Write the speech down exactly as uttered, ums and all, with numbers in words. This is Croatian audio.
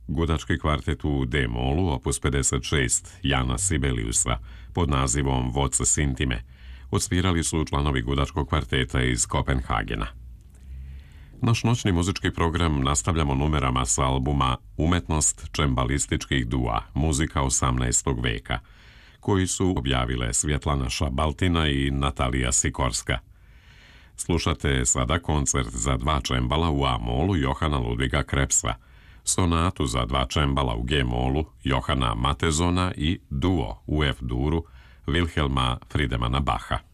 Gudački kvartet u D-molu, opus pedeset šest Jana Sibeliusa, pod nazivom Voce Sintime, odsvirali su članovi Gudačkog kvarteta iz Kopenhagena. Naš noćni muzički program nastavljamo numerama sa albuma Umetnost čembalističkih dua, muzika osamnaestog veka, koji su objavile Svjetlana Šabaltina i Natalija Sikorska. Slušate sada koncert za dva čembala u A-molu Johana Ludviga Krepsa, sonatu za dva čembala u G-molu Johana Matezona i duo u F-duru Wilhelma Friedemana Bacha.